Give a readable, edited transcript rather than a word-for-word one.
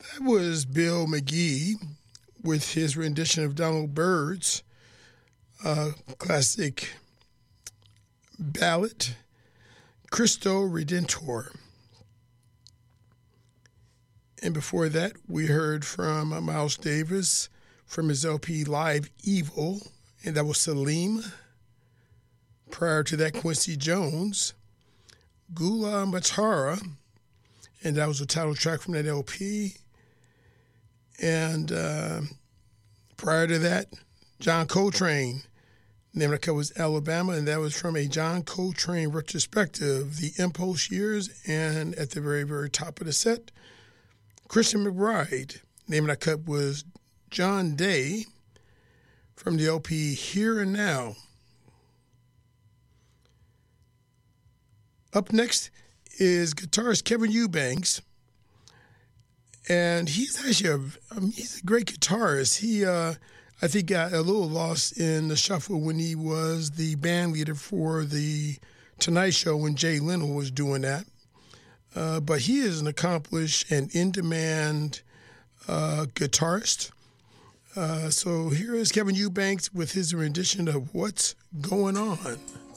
That was Bill McGee with his rendition of Donald Byrd's classic ballad, Cristo Redentor. And before that, we heard from Miles Davis from his LP Live Evil, and that was Salim. Prior to that, Quincy Jones, Gula Matara, and that was the title track from that LP. And prior to that, John Coltrane. The name of the cut was Alabama, and that was from a John Coltrane retrospective, the Impulse years. And at the very, very top of the set, Christian McBride. The name of that cut was John Day from the LP Here and Now. Up next is guitarist Kevin Eubanks. And he's actually he's a great guitarist. He, I think, got a little lost in the shuffle when he was the band leader for the Tonight Show when Jay Leno was doing that. But he is an accomplished and in-demand guitarist. So here is Kevin Eubanks with his rendition of What's Going On.